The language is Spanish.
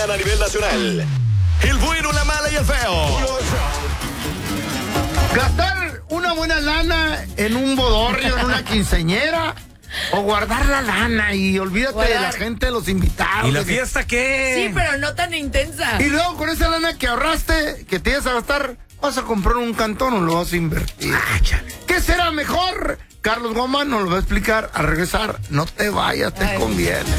mañana a nivel nacional. El bueno, la mala y el feo. Gastar una buena lana en un bodorrio, en una quinceañera, o guardar la lana y olvídate de la gente, de los invitados. ¿Y la fiesta qué? Sí, pero no tan intensa. Y luego con esa lana que ahorraste, que te ibas a gastar, vas a comprar un cantón o lo vas a invertir. ¿Qué será mejor? Carlos Goma nos lo va a explicar al regresar. No te vayas, te conviene.